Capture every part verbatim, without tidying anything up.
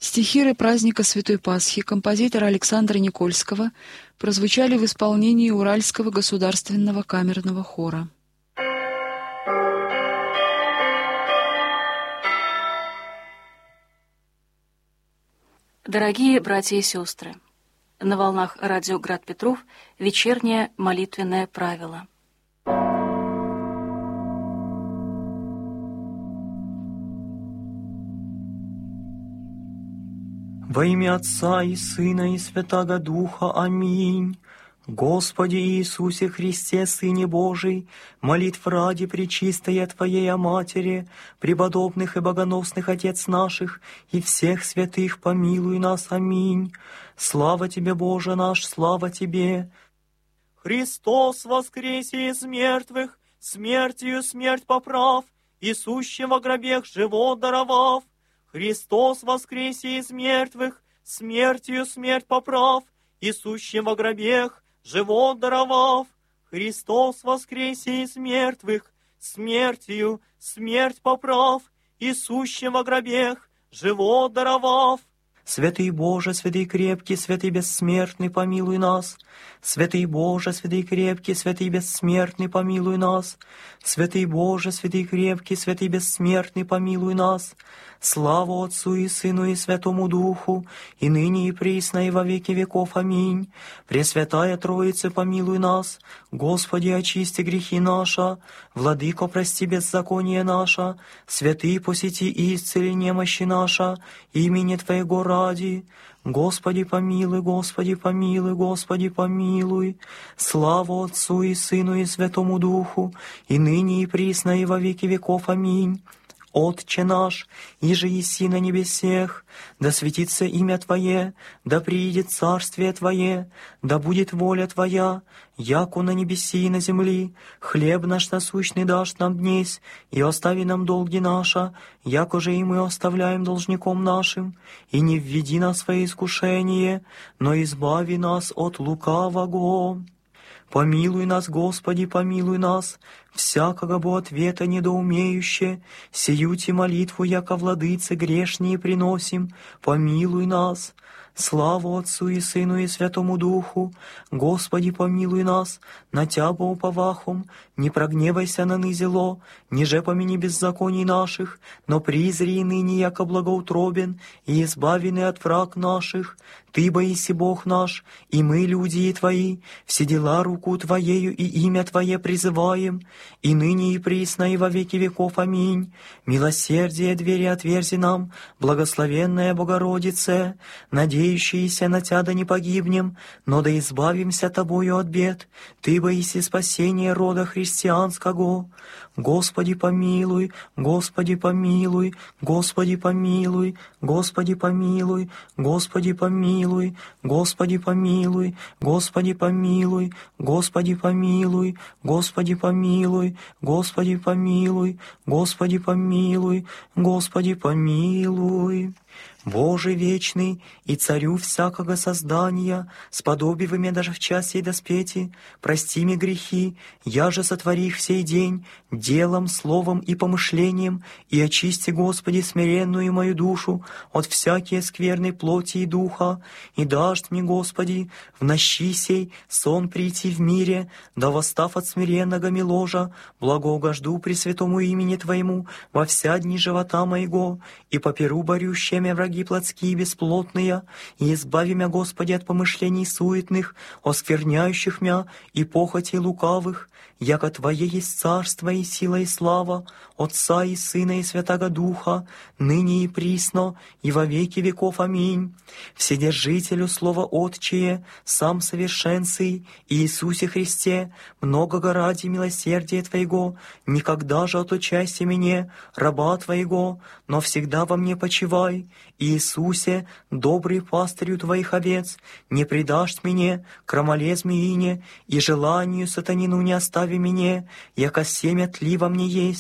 Стихиры праздника Святой Пасхи композитора Александра Никольского прозвучали в исполнении Уральского государственного камерного хора. Дорогие братья и сестры, на волнах радио Град Петров вечернее молитвенное правило. Во имя Отца и Сына и Святаго Духа. Аминь. Господи Иисусе Христе, Сыне Божий, молитв ради пречистая Твоей Матери, преподобных и богоносных Отец наших и всех святых, помилуй нас. Аминь. Слава Тебе, Боже наш, слава Тебе. Христос воскресе из мертвых, смертью смерть поправ, и сущим во гробех живот даровав. Христос воскресе из мертвых, смертью смерть поправ, и сущим во гробех живот даровав. Христос воскресе из мертвых, смертью смерть поправ, и сущим во гробех живот даровав. Святый Боже, святый крепкий, святый бессмертный, помилуй нас. Святый Боже, святый крепкий, святый бессмертный, помилуй нас. Святый Боже, святый крепкий, святый бессмертный, помилуй нас. Слава Отцу и Сыну и Святому Духу, и ныне и присно и во веки веков. Аминь. Пресвятая Троица, помилуй нас. Господи, очисти грехи наши. Владыко, прости беззаконие наше. Святый, посети и исцели немощи наши. Имени Твоего ради. Господи, помилуй, Господи, помилуй, Господи, помилуй. Слава Отцу и Сыну и Святому Духу, и ныне и присно и во веки веков. Аминь. Отче наш, иже еси на небесех, да светится имя Твое, да приидет царствие Твое, да будет воля Твоя, яко на небеси и на земли. Хлеб наш насущный дашь нам днесь, и остави нам долги наши, яко же и мы оставляем должником нашим, и не введи нас в свое искушение, но избави нас от лукавого. Помилуй нас, Господи, помилуй нас, всякого бо ответа недоумеюще, сиюти молитву, яко владыце грешние приносим, помилуй нас. Слава Отцу и Сыну и Святому Духу, Господи, помилуй нас, на Тябо уповахом, не прогневайся на нызело, ниже помяни беззаконий наших, но призри и ныне, яко благоутробен, и избавены от враг наших. Ты, боиси Бог наш, и мы, люди и Твои, все дела руку Твоею и имя Твое призываем, и ныне и присно и во веки веков. Аминь. Милосердие двери отверзи нам, благословенная Богородице, надеющиеся на Тя да не погибнем, но да избавимся Тобою от бед. Ты, боиси спасения рода христианского. Господи, помилуй, Господи, помилуй, Господи, помилуй, Господи, помилуй, Господи, помилуй, Господи, помилуй, Господи, помилуй, Господи, помилуй, Господи, помилуй, Господи, помилуй, Господи, помилуй, Господи, помилуй. Боже вечный и царю всякого создания, сподоби вы мне даже в час сей доспети, прости мне грехи, я же сотвори их в сей день, делом, словом и помышлением, и очисти, Господи, смиренную мою душу от всякие скверной плоти и духа, и дашь мне, Господи, в нощи сей сон прийти в мире, да восстав от смиренного миложа, благоугожду пресвятому имени Твоему во вся дни живота моего, и поперу борющими враги плотские бесплотные, и избави мя, Господи, от помышлений суетных, оскверняющих мя и похоти лукавых, яко Твое есть царство и сила и слава, Отца и Сына и Святаго Духа, ныне и присно, и во веки веков. Аминь. Вседержителю слова Отчее, сам совершенный, Иисусе Христе, многого ради милосердия Твоего, никогда же отучайся мне, раба Твоего, но всегда во мне почивай. Иисусе, добрый пастырю Твоих овец, не предашь мне, крамоле змеине, и желанию сатанину не остави мне, яко семя тли во мне есть.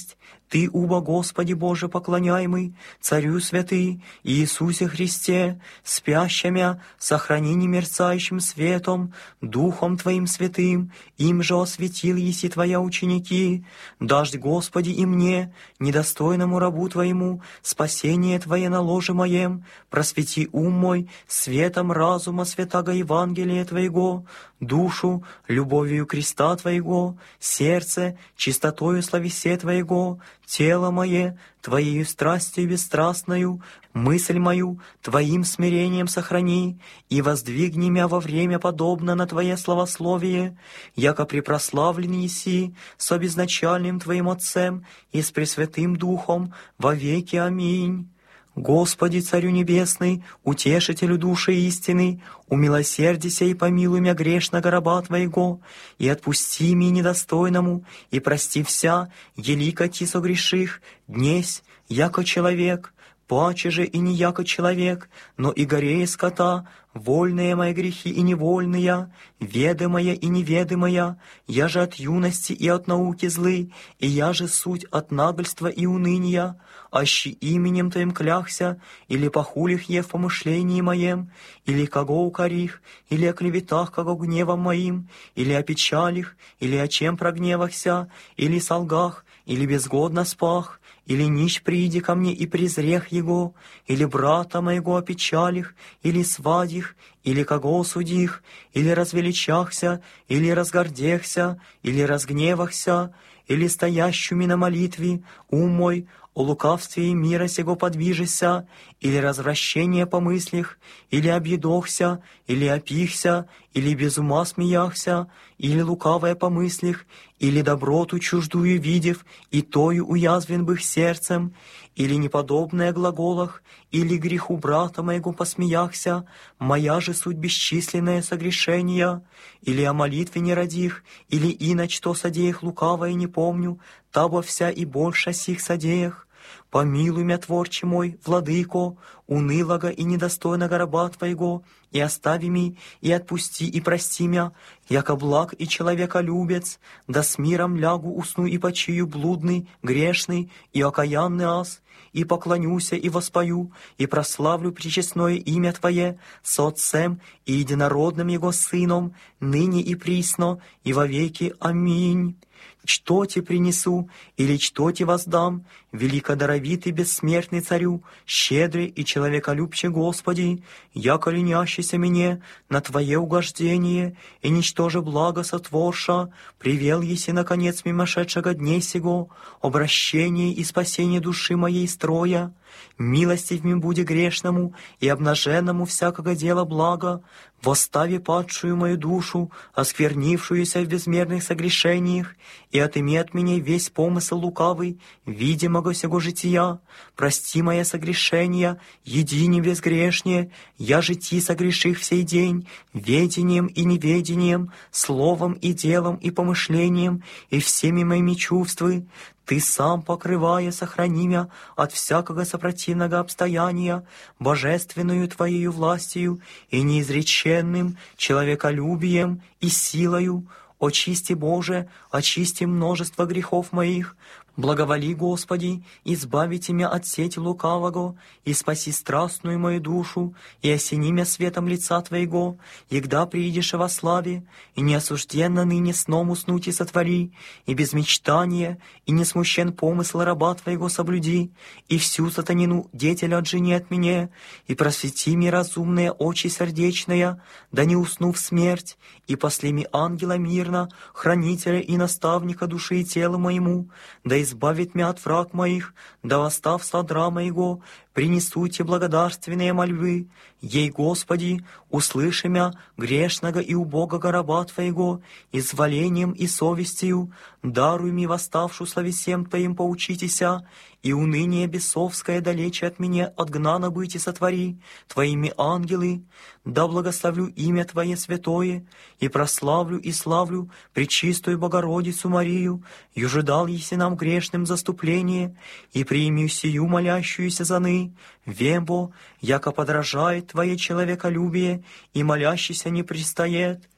Ты, уба Господи Боже поклоняемый, Царю святый, Иисусе Христе, спящими сохрани немерцающим светом, Духом Твоим святым, им же осветил еси Твоя ученики. Дашь, Господи, и мне, недостойному рабу Твоему, спасение Твое на ложе моем, просвети ум мой светом разума святаго Евангелия Твоего, душу любовью креста Твоего, сердце чистотою словесе Твоего, тело мое Твоею страстью бесстрастною, мысль мою Твоим смирением сохрани, и воздвигни мя во время подобно на Твое славословие, яко препрославлен еси с обезначальным Твоим Отцем и с Пресвятым Духом во веки. Аминь. Господи, Царю Небесный, Утешителю души истины, умилосердися и помилуй мя грешного раба Твоего, и отпусти ми недостойному, и прости вся, елико ти согреших, днесь, яко человек, паче же и не яко человек, но и горея скота, вольные мои грехи и невольные, ведомая и неведомая, я же от юности и от науки злы, и я же суть от нагльства и уныния, аще именем Твоим кляхся, или похулих е в помышлении моем, или кого укорих, или о клеветах, кого гневом моим, или о печалях, или о чем прогневахся, или солгах, или безгодно спах, или нищ приди ко мне и презрех его, или брата моего опечалих, или свадих, или кого осудих, или развеличахся, или разгордехся, или разгневахся, или стоящими на молитве, ум мой, о лукавстве и мира сего подвижися, или развращение по мыслях, или объедохся, или опихся, или без ума смеяхся, или лукавое по мыслях, или доброту чуждую видев, и тою уязвен бых сердцем, или неподобное глаголах, или греху брата моего посмеяхся, моя же суть бесчисленное согрешения, или о молитве не родих, или иначе то содеях лукавое не помню, табо вся и больше сих содеях. Помилуй мя, Творче мой, Владыко, унылого и недостойного раба Твоего, и остави ми, и отпусти, и прости мя, яко благ и человеколюбец, да с миром лягу усну и почию блудный, грешный и окаянный аз, и поклонюся, и воспою, и прославлю пречестное имя Твое со Отцем и единородным Его Сыном, ныне и присно, и во веки. Аминь. Что те принесу, или что те воздам, великодаровитый бессмертный Царю, щедрый и человеколюбче Господи, яко ленящийся мне на Твое угождение, и ничтоже благо сотворша, привел еси наконец мимошедшего дней сего, обращение и спасение души моей строя, милостив ми буди грешному и обнаженному всякого дела блага, восстави падшую мою душу, осквернившуюся в безмерных согрешениях, и отыми от меня весь помысл лукавый, видимого сего жития, прости мои согрешения, едине безгрешнее, я жити согреших в сей день, ведением и неведением, словом и делом и помышлением, и всеми моими чувствами. Ты сам, покрывая, сохрани мя от всякого сопротивного обстояния, божественную Твоею властью и неизреченным человеколюбием и силою. Очисти, Боже, очисти множество грехов моих. Благоволи, Господи, избавите мя от сети лукавого, и спаси страстную мою душу, и осени мя светом лица Твоего, егда приидешь во славе, и неосужденно ныне сном уснуть и сотвори, и без мечтания, и не смущен помысл раба Твоего соблюди, и всю сатанину детеля отжени от меня, и просвети ми разумные очи сердечные, да не усну в смерть, и после ми ангела мирно, хранителя и наставника души и тела моему, да избавит мя от враг моих, да восстав сладра моего, принесуйте благодарственные мольбы. Ей, Господи, услыши мя грешного и убогого раба Твоего, изволением и совестью, даруй ми восставшу словесем Твоим поучитеся, и уныние бесовское далече от меня отгнано быть и сотвори, Твоими ангелы, да благословлю имя Твое святое, и прославлю и славлю Пречистую Богородицу Марию, юже дал еси нам грешным заступление, и прими сию молящуюся за ны, вембо, яко подражает Твое человеколюбие, и молящийся не пристает.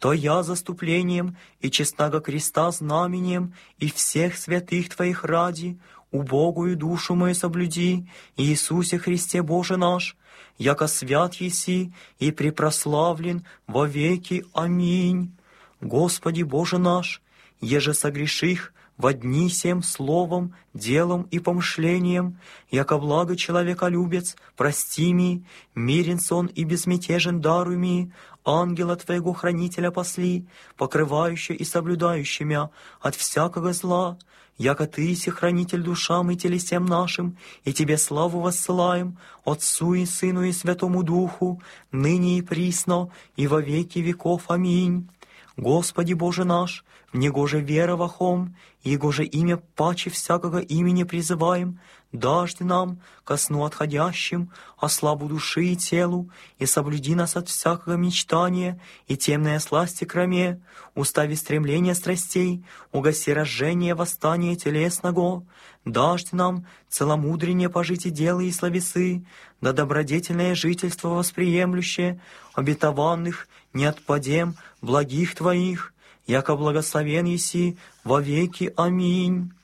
то я заступлением и честного креста знамением и всех святых Твоих ради, убогую душу мою соблюди, Иисусе Христе Боже наш, яко свят еси и препрославлен во веки. Аминь. Господи Боже наш, еже согреших во дни сем словом, делом и помышлением, яко благо человеколюбец, прости ми, мирен сон и безмятежен даруй ми, ангела Твоего хранителя посли, покрывающий и соблюдающий мя от всякого зла, яко Ты еси хранитель душам и телесем нашим, и Тебе славу воссылаем, Отцу и Сыну и Святому Духу, ныне и присно, и во веки веков. Аминь. Господи Боже наш, в Него же вера вахом, Его же имя паче всякого имени призываем, дашь Ты нам, ко сну отходящим, о славу души и телу, и соблюди нас от всякого мечтания и темной сласти кроме, устави стремления страстей, угаси разжение восстания телесного, дашь Ты нам целомудрение пожить и дела и словесы, да добродетельное жительство восприемлющее, обетованных не отпадем благих Твоих, яко благословен еси во веки. Аминь.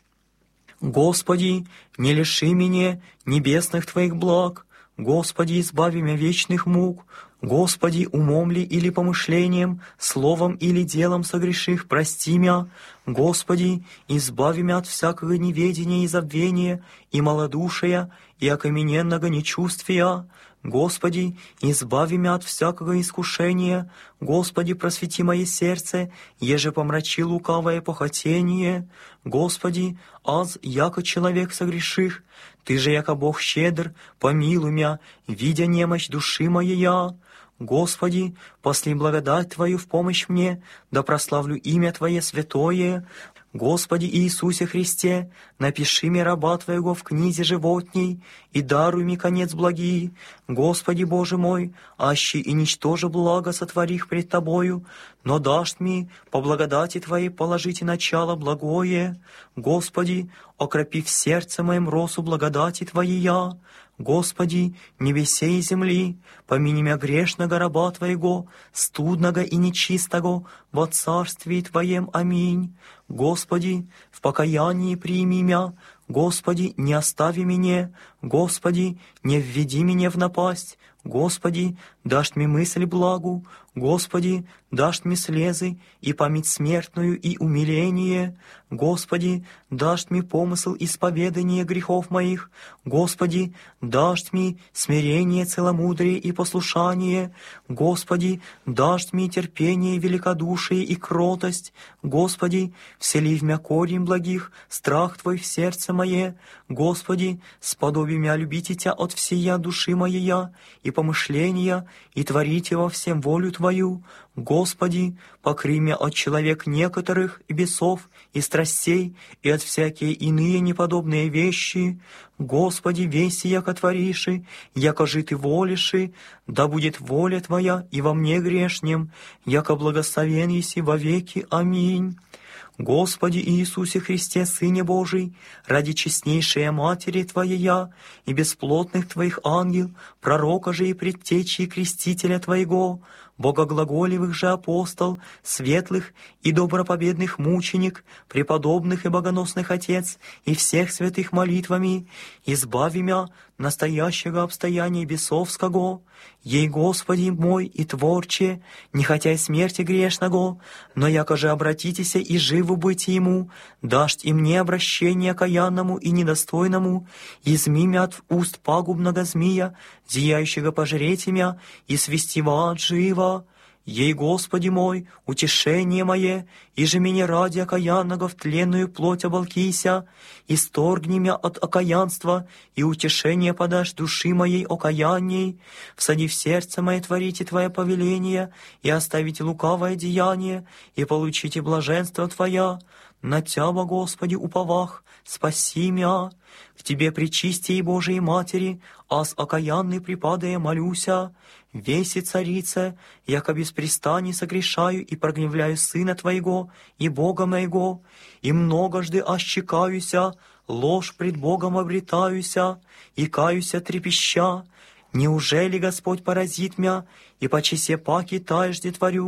Господи, не лиши меня небесных Твоих благ, Господи, избави меня вечных мук, Господи, умом ли или помышлением, словом или делом согреших, прости мя, Господи, избави мя от всякого неведения и забвения, и малодушия, и окамененного нечувствия, Господи, избави мя от всякого искушения, Господи, просвети мое сердце, еже помрачи лукавое похотение, Господи, аз, яко человек согреших, Ты же, яко Бог щедр, помилуй мя, видя немощь души моей. Господи, посли благодать Твою в помощь мне, да прославлю имя Твое святое. Господи Иисусе Христе, напиши мне раба Твоего в книзе животней, и даруй мне конец благий. Господи Боже мой, аще и ничтоже благо сотворих пред Тобою, но дашь мне по благодати Твоей положите начало благое. Господи, окропи в сердце моем росу благодати Твоей. Господи, небесей и земли, помяни мя грешного раба Твоего, студного и нечистого, во царстве Твоем. Аминь. Господи, в покаянии прими мя, Господи, не остави меня, Господи, не введи меня в напасть, Господи, дашь мне мысль благу, Господи, дашь мне слезы и память смертную и умиление, Господи, дашь мне помысл исповедания грехов моих, Господи, дашь мне смирение, целомудрие и послушание, Господи, дашь мне терпение, великодушие и кротость, Господи, всели в мя корень благих, страх Твой в сердце мое, Господи, сподоби мя любите Тя от всея души моея и помышления, и творите во всем волю Твою, Господи, покрый мя от человек некоторых и бесов, и страстей, и от всякие иные неподобные вещи, Господи, веси, яко твориши, яко же Ты волиши, да будет воля Твоя и во мне грешнем, яко благословен еси во веки. Аминь. Господи Иисусе Христе, Сыне Божий, ради честнейшей Матери Твоя и бесплотных Твоих ангел, пророка же и предтечи и крестителя Твоего, богоглаголевых же апостол, светлых и добропобедных мученик, преподобных и богоносных Отец, и всех святых молитвами, избави мя настоящего обстояния бесовского, ей, Господи мой и Творче, не хотя и смерти грешного, но яко же обратитесь и живу быть Ему, дашь и мне обращение окаянному и недостойному, изми мя от уст пагубного змея, зияющего пожреть мя, и свести в ад живо. Ей, Господи мой, утешение мое, и же меня ради окаянного в тленную плоть оболкися, исторгни мя от окаянства, и утешение подашь души моей окаянней, всади в сердце мое творите Твое повеление, и оставите лукавое деяние, и получите блаженство Твоя. На Тяба, Господи, уповах, спаси мя. К Тебе, пречистей Божией Матери, аз окаянный припадая молюся, веси царице, яко беспрестанно согрешаю и прогневляю Сына Твоего и Бога моего, и многожды ощекаюся, ложь пред Богом обретаюся, и каюся трепеща. Неужели Господь поразит мя, и по чесе паки таежде творю?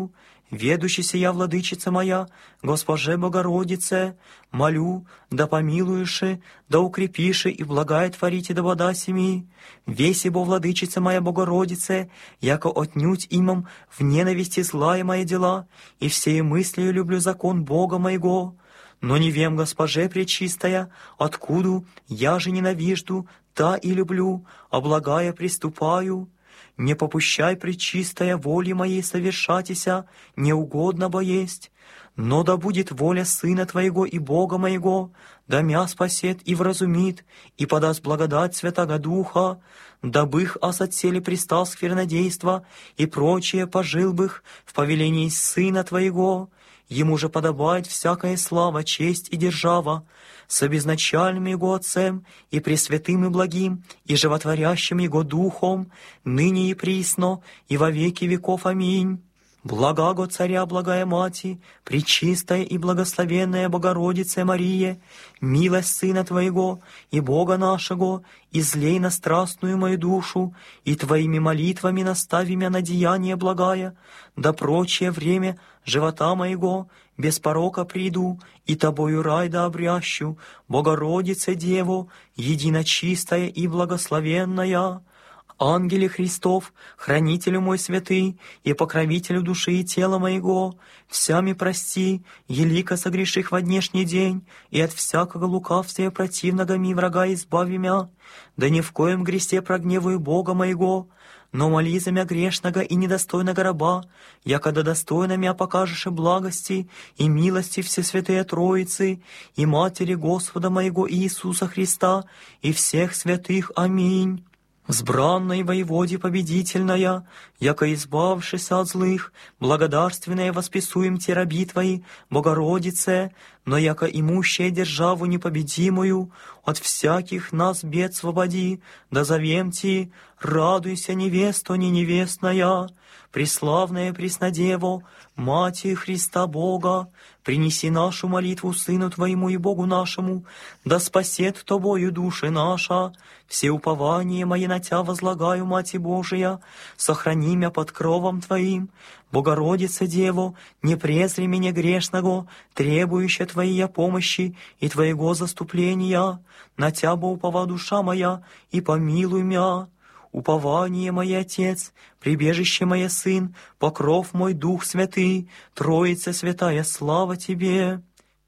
Ведущийся я, владычица моя, Госпоже Богородице, молю, да помилуеши, да укрепиши и благая творите да вода семи. Весь ибо, владычица моя Богородице, яко отнюдь имам в ненависти злая моя дела, и всею мыслью люблю закон Бога моего. Но не вем, Госпоже пречистая, откуда я же ненавижду, та и люблю, а благая приступаю. Не попущай, пречистая, воли моей совершатися, неугодно бо есть, но да будет воля Сына Твоего и Бога моего, да мя спасет и вразумит, и подаст благодать Святаго Духа, дабых ас отселе пристал сквернодейства и прочее пожил бых в повелении Сына Твоего. Ему же подобает всякая слава, честь и держава, с обезначальным Его Отцем и пресвятым и благим, и животворящим Его Духом, ныне и присно, и во веки веков. Аминь. Благаго Царя, благая Мати, пречистая и благословенная Богородица Мария, милость Сына Твоего и Бога нашего, излей на страстную мою душу, и Твоими молитвами настави меня на деяние благая, да прочее время живота моего без порока приду, и Тобою рай да обрящу, Богородице Деву, единочистая и благословенная. Ангеле Христов, хранителю мой святый и покровителю души и тела моего, всями прости, елико согреших во днешний день, и от всякого лукавствия противного ми врага избави мя, да ни в коем грехе прогневаю Бога моего, но моли за мя грешного и недостойного раба, якода достойно мя покажешь и благости и милости Всесвятые Троицы и Матери Господа моего Иисуса Христа и всех святых. Аминь. Взбранной воеводе победительная, яко избавшися от злых, благодарственная восписуем те раби Твои, Богородице, но яко имущая державу непобедимую, от всяких нас бед свободи, да зовем Ти, радуйся, невесто не невестная, преславная Преснодево, Мати Христа Бога, принеси нашу молитву Сыну Твоему и Богу нашему, да спасет Тобою души наша. Все упование мои на Тя возлагаю, Мати Божия, сохрани мя под кровом Твоим. Богородица Дево, не презри меня грешного, требующая Твоей помощи и Твоего заступления. На Тя бо упова душа моя, и помилуй мя. Упование мой Отец, прибежище мое Сын, покров мой Дух Святый, Троица Святая, слава Тебе.